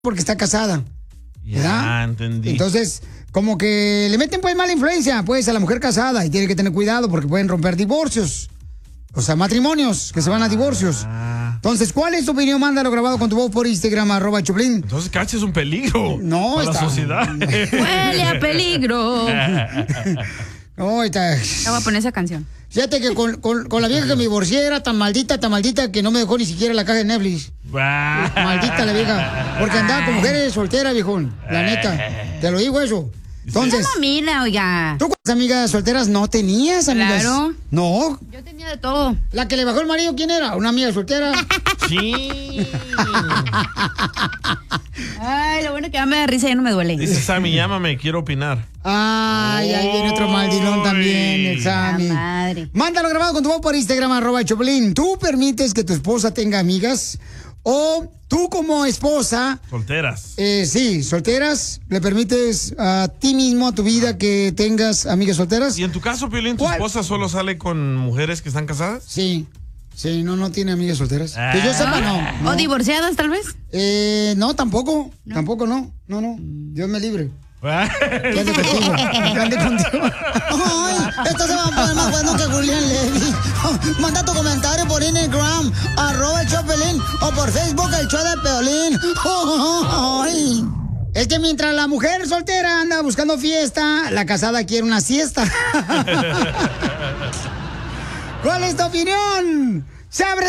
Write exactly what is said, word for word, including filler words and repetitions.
porque está casada. Ya, ¿verdad? entendí. Entonces, como que le meten pues mala influencia pues a la mujer casada y tiene que tener cuidado porque pueden romper divorcios. O sea, matrimonios que se van a divorcios. Ah. Entonces, ¿cuál es tu opinión? Mándalo grabado con tu voz por Instagram, arroba Choplin. Entonces, Cacha es un peligro no, para está... la sociedad. Huele a peligro. No, está... Te voy a poner esa canción. Fíjate que con, con, con la vieja que me divorcié era tan maldita, tan maldita que no me dejó ni siquiera la caja de Netflix. Maldita la vieja. Porque andaba con mujeres solteras, viejón. La neta. Te lo digo eso. Entonces. No, mira, oiga. ¿Tú cuántas amigas solteras no tenías, amigas? Claro. No. Yo tenía de todo. La que le bajó el marido, ¿quién era? ¿Una amiga soltera? Sí. Ay, lo bueno que ya me da risa y ya no me duele. Dice Sammy, llámame, quiero opinar. Ay, ahí viene otro maldilón también, el Sammy. La madre. Mándalo grabado con tu voz por Instagram, arroba Choplin. ¿Tú permites que tu esposa tenga amigas? O tú como esposa... Solteras. Eh, sí, solteras. ¿Le permites a ti mismo, a tu vida, que tengas amigas solteras? ¿Y en tu caso, Piolín, tu ¿Cuál? esposa solo sale con mujeres que están casadas? Sí. Sí, no, no tiene amigas solteras. Que yo sepa, no. no. ¿O divorciadas, tal vez? Eh, no, tampoco. No. Tampoco, no. No, no. Dios me libre. Que ande contigo. Que ande contigo. Ay, esto se va a poner más bueno que Julián Levy. Manda tu comentario por Instagram, arroba el Chopelín, o por Facebook, el show de Piolín. Ay. Es que mientras la mujer soltera anda buscando fiesta, la casada quiere una siesta. ¿Cuál es tu opinión? ¡Se abre!